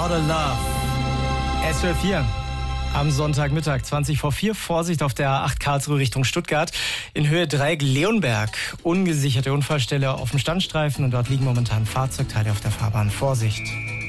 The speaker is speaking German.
Model Love. SWR 4. Am Sonntagmittag 20 vor 4. Vorsicht auf der A8 Karlsruhe Richtung Stuttgart. In Höhe Dreieck Leonberg. Ungesicherte Unfallstelle auf dem Standstreifen und dort liegen momentan Fahrzeugteile auf der Fahrbahn. Vorsicht.